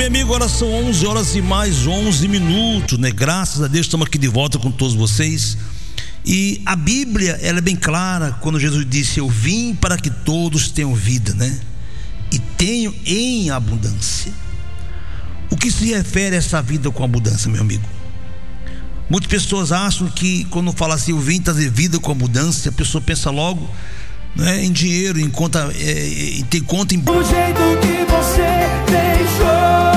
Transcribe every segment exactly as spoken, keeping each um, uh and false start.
Bem, amigo, agora são onze horas e mais onze minutos, né? Graças a Deus estamos aqui de volta com todos vocês. E a Bíblia, ela é bem clara quando Jesus disse: eu vim para que todos tenham vida, né? E tenham em abundância. O que se refere a essa vida com abundância, meu amigo? Muitas pessoas acham que quando fala assim, eu vim trazer vida com abundância, a pessoa pensa logo, né, em dinheiro, em conta, é, em ter conta em... O jeito que você deixou,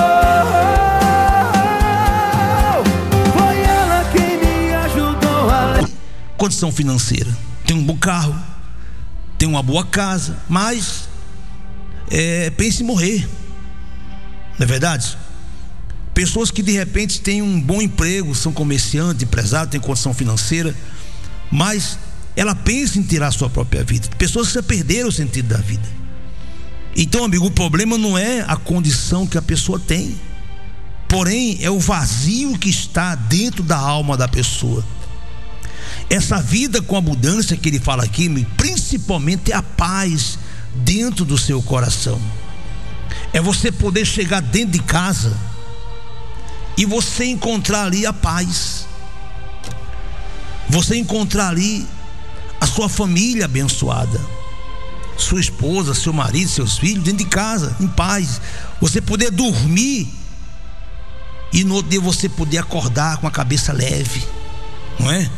foi ela quem me ajudou a... Condição financeira, tem um bom carro, tem uma boa casa, mas é, pensa em morrer, não é verdade? Pessoas que de repente têm um bom emprego, são comerciantes, empresários, têm condição financeira, mas ela pensa em tirar a sua própria vida. Pessoas que já perderam o sentido da vida. Então, amigo, o problema não é a condição que a pessoa tem, porém é o vazio que está dentro da alma da pessoa. Essa vida com abundância que ele fala aqui, principalmente é a paz dentro do seu coração. É você poder chegar dentro de casa e você encontrar ali a paz, você encontrar ali a sua família abençoada, sua esposa, seu marido, seus filhos dentro de casa, em paz. Você poder dormir e no outro dia você poder acordar com a cabeça leve, não é?